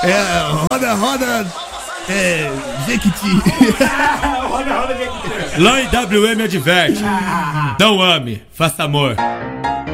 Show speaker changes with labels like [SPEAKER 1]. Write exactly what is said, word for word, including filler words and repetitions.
[SPEAKER 1] É, roda, roda. É. Jequiti.
[SPEAKER 2] Roda, roda, Jequiti.
[SPEAKER 3] Lá em W M adverte. Não ame, faça amor.